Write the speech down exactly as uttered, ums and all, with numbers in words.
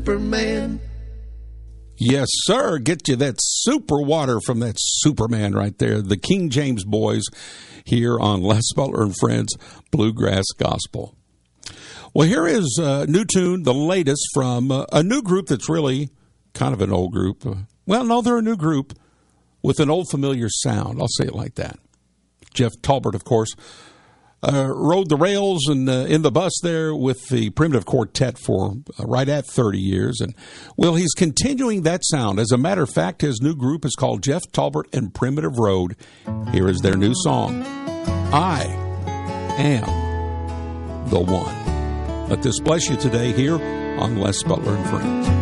Superman. Yes, sir. Get you that super water from that Superman right there. The King James Boys here on Les Butler and Friends Bluegrass Gospel. Well, here is a new tune, the latest from uh, a new group that's really kind of an old group. Uh, well, no, they're a new group with an old familiar sound. I'll say it like that. Jeff Talbert, of course, uh, rode the rails and uh, in the bus there with the Primitive Quartet for uh, right at thirty years. And, well, he's continuing that sound. As a matter of fact, his new group is called Jeff Talbert and Primitive Road. Here is their new song, I Am the One. Let this bless you today here on Les Butler and Friends.